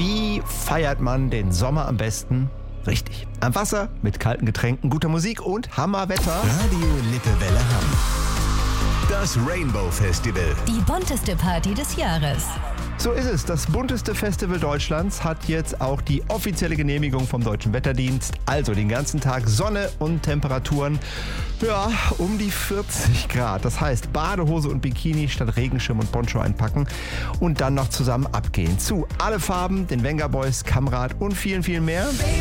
Wie feiert man den Sommer am besten? Richtig. Am Wasser, mit kalten Getränken, guter Musik und Hammerwetter. Radio Lippewelle Hamm. Das Rainbow Festival. Die bunteste Party des Jahres. So ist es. Das bunteste Festival Deutschlands hat jetzt auch die offizielle Genehmigung vom Deutschen Wetterdienst. Also den ganzen Tag Sonne und Temperaturen, ja, um die 40 Grad. Das heißt, Badehose und Bikini statt Regenschirm und Poncho einpacken und dann noch zusammen abgehen. Zu Alle Farben, den Venga Boys, Kamrat und vielen, vielen mehr.